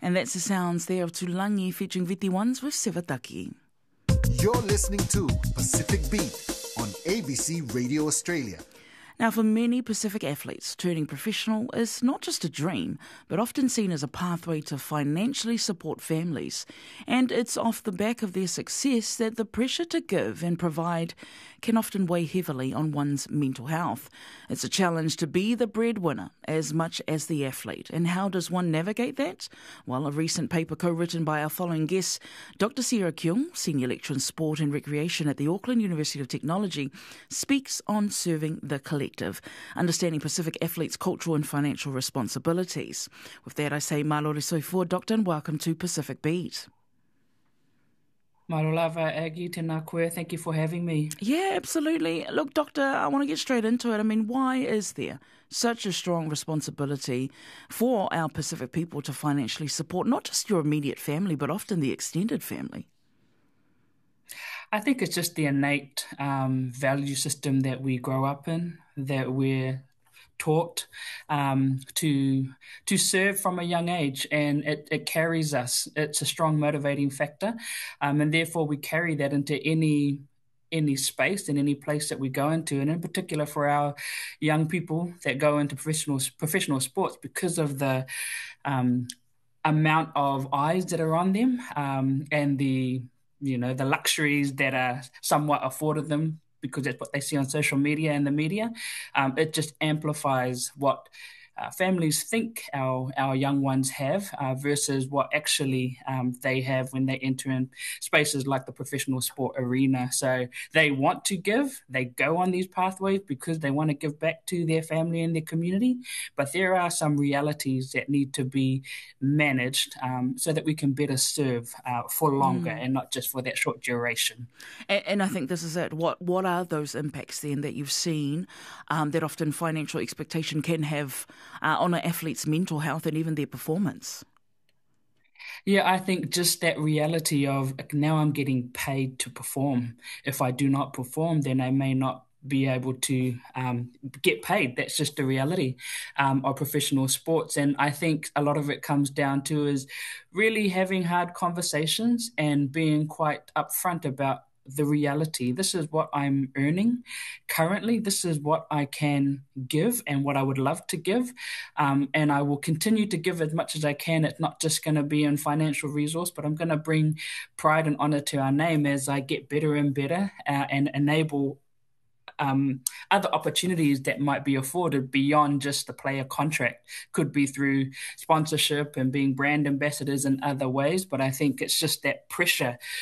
And that's the sounds there of Tulangi featuring Viti Ones with Sevataki. You're listening to Pacific Beat on ABC Radio Australia. Now, for many Pacific athletes, turning professional is not just a dream, but often seen as a pathway to financially support families. And it's off the back of their success that the pressure to give and provide can often weigh heavily on one's mental health. It's a challenge to be the breadwinner as much as the athlete. And how does one navigate that? Well, a recent paper co-written by our following guests, Dr. Sarah Keung, Senior Lecturer in Sport and Recreation at the Auckland University of Technology, speaks on serving the collective, understanding Pacific athletes' cultural and financial responsibilities. With that, I say Malore Soifua, Doctor, and welcome to Pacific Beat. Marolava Aggie, tēnā koe. Thank you for having me. Yeah, absolutely. Look, Doctor, I want to get straight into it. I mean, why is there such a strong responsibility for our Pacific people to financially support not just your immediate family, but often the extended family? I think it's just the innate value system that we grow up in, that we're taught to serve from a young age, and it carries us. It's a strong motivating factor, and therefore we carry that into any space and any place that we go into, and in particular for our young people that go into professional sports, because of the amount of eyes that are on them, and the luxuries that are somewhat afforded them because that's what they see on social media and the media. It just amplifies what families think our young ones have versus what actually they have when they enter in spaces like the professional sport arena. So they want to give, they go on these pathways because they want to give back to their family and their community, but there are some realities that need to be managed so that we can better serve for longer and not just for that short duration. And I think this is it. What are those impacts then that you've seen that often financial expectation can have on an athlete's mental health and even their performance? Yeah, I think just that reality of now I'm getting paid to perform. If I do not perform, then I may not be able to get paid. That's just the reality of professional sports. And I think a lot of it comes down to is really having hard conversations and being quite upfront about the reality. This is what I'm earning currently. This is what I can give and what I would love to give. And I will continue to give as much as I can. It's not just going to be in financial resource, but I'm going to bring pride and honor to our name as I get better and better and enable other opportunities that might be afforded beyond just the player contract. Could be through sponsorship and being brand ambassadors in other ways, but I think it's just that pressure